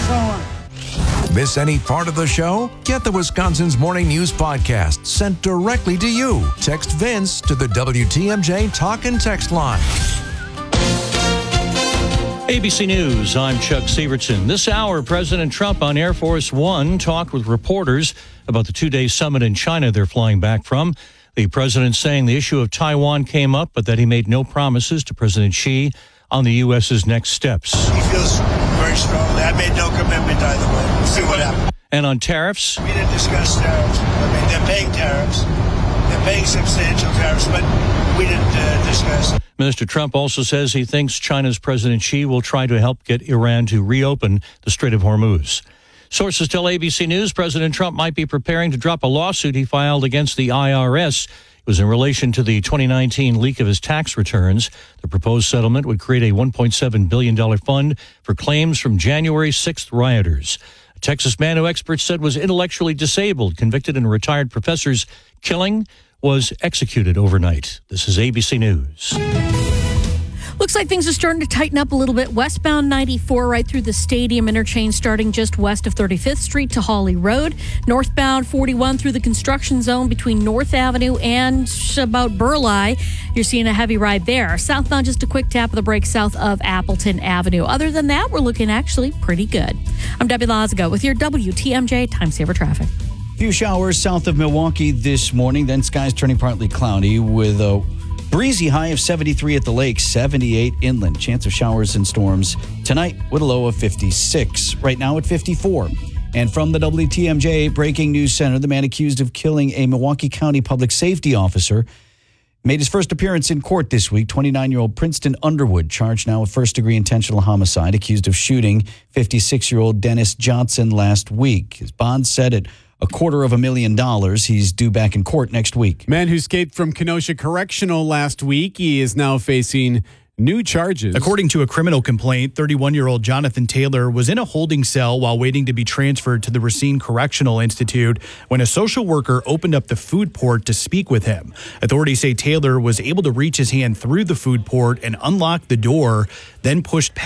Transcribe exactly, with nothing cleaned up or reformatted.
so on. Miss any part of the show? Get the Wisconsin's Morning News podcast sent directly to you. Text Vince to the W T M J Talk and Text line. A B C News, I'm Chuck Severson. This hour, President Trump on Air Force One talked with reporters about the two-day summit in China they're flying back from. The president saying the issue of Taiwan came up, but that he made no promises to President Xi on the U S's next steps. He feels very strongly. I made no commitment either way. We'll see what happens. And on tariffs? We didn't discuss tariffs. I mean, they're paying tariffs. They're paying substantial tariffs, but we didn't uh, discuss. Mister Trump also says he thinks China's President Xi will try to help get Iran to reopen the Strait of Hormuz. Sources tell A B C News President Trump might be preparing to drop a lawsuit he filed against the I R S. It was in relation to the twenty nineteen leak of his tax returns. The proposed settlement would create a one point seven billion dollars fund for claims from January sixth rioters. A Texas man who experts said was intellectually disabled, convicted in a retired professor's killing, was executed overnight. This is A B C News. Looks like things are starting to tighten up a little bit. Westbound ninety-four right through the Stadium interchange starting just west of thirty-fifth Street to Hawley Road. Northbound forty-one through the construction zone between North Avenue and about Burleigh. You're seeing a heavy ride there. Southbound just a quick tap of the brake south of Appleton Avenue. Other than that, we're looking actually pretty good. I'm Debbie Lazago with your W T M J Time Saver Traffic. Few showers south of Milwaukee this morning, then skies turning partly cloudy with a breezy high of seventy-three at the lake, seventy-eight inland. Chance of showers and storms tonight with a low of fifty-six. Right now at fifty-four. And from the W T M J Breaking News Center, the man accused of killing a Milwaukee County public safety officer made his first appearance in court this week. twenty-nine-year-old Princeton Underwood charged now with first-degree intentional homicide, accused of shooting fifty-six-year-old Dennis Johnson last week. His bond set at a quarter of a million dollars. He's due back in court next week. Man who escaped from Kenosha Correctional last week, he is now facing new charges. According to a criminal complaint, thirty-one-year-old Jonathan Taylor was in a holding cell while waiting to be transferred to the Racine Correctional Institute when a social worker opened up the food port to speak with him. Authorities say Taylor was able to reach his hand through the food port and unlock the door, then pushed past